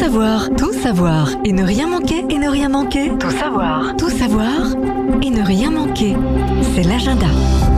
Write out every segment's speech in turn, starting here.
savoir et ne rien manquer, et ne rien manquer. Tout savoir et ne rien manquer. C'est l'agenda.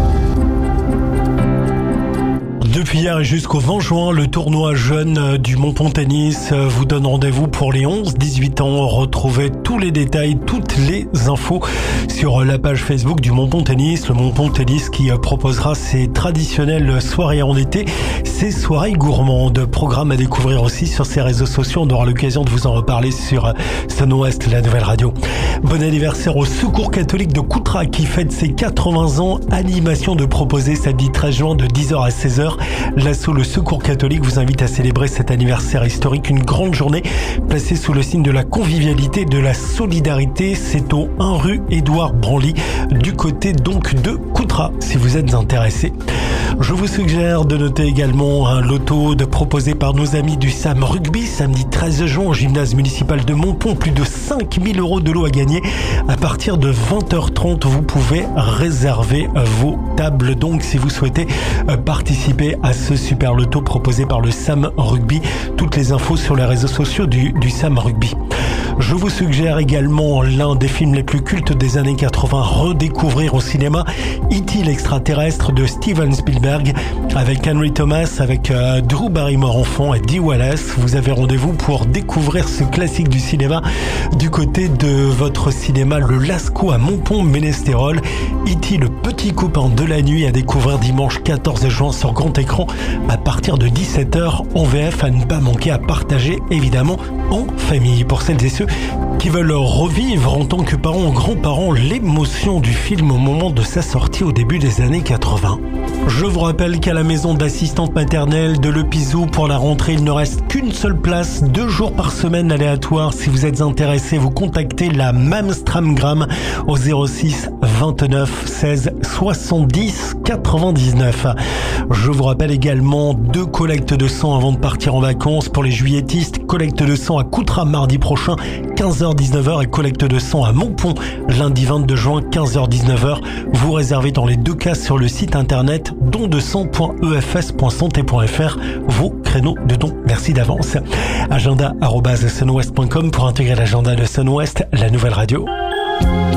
Depuis hier et jusqu'au 20 juin, le tournoi jeune du Montpon Tennis vous donne rendez-vous pour les 11-18 ans. Retrouvez tous les détails, toutes les infos sur la page Facebook du Montpon Tennis. Le Montpon Tennis qui proposera ses traditionnelles soirées en été, ses soirées gourmandes. Programme à découvrir aussi sur ses réseaux sociaux. On aura l'occasion de vous en reparler sur Sun Ouest, la nouvelle radio. Bon anniversaire au Secours catholique de Coutras qui fête ses 80 ans. Animation de proposer samedi 13 juin de 10h à 16h. L'asso Le Secours catholique vous invite à célébrer cet anniversaire historique, une grande journée placée sous le signe de la convivialité et de la solidarité. C'est au 1 rue Édouard Branly, du côté donc de Coutras, si vous êtes intéressé. Je vous suggère de noter également un loto proposé par nos amis du SAM Rugby, samedi 13 juin au gymnase municipal de Montpon. Plus de 5 000 € de lot à gagner. À partir de 20h30, vous pouvez réserver vos tables. Donc, si vous souhaitez participer à ce super loto proposé par le SAM Rugby, toutes les infos sur les réseaux sociaux du SAM Rugby. Je vous suggère également l'un des films les plus cultes des années 80, redécouvrir au cinéma E.T. l'extraterrestre de Steven Spielberg avec Henry Thomas, avec Drew Barrymore enfant et Dee Wallace. Vous avez rendez-vous pour découvrir ce classique du cinéma du côté de votre cinéma Le Lascaux à Montpon-Ménestérol. E.T. le petit copain de la nuit à découvrir dimanche 14 juin sur grand écran à partir de 17h en VF, à ne pas manquer, à partager évidemment en famille. Pour celles et ceux qui veulent revivre en tant que parents ou grands-parents l'émotion du film au moment de sa sortie au début des années 80. Je vous rappelle qu'à la maison d'assistante maternelle de Le Pizou, pour la rentrée, il ne reste qu'une seule place, 2 jours par semaine aléatoire. Si vous êtes intéressé, vous contactez la Mamstramgram au 06 29 16 70 99. Je vous rappelle également 2 collectes de sang avant de partir en vacances pour les juilletistes. Collecte de sang à Coutras mardi prochain 15h-19h et collecte de sang à Montpon lundi 22 juin 15h-19h. Vous réservez dans les 2 cas sur le site internet dondesang.efs.santé.fr vos créneaux de dons. Merci d'avance. Agenda@sunwest.com pour intégrer l'agenda de Sun Ouest, la nouvelle radio.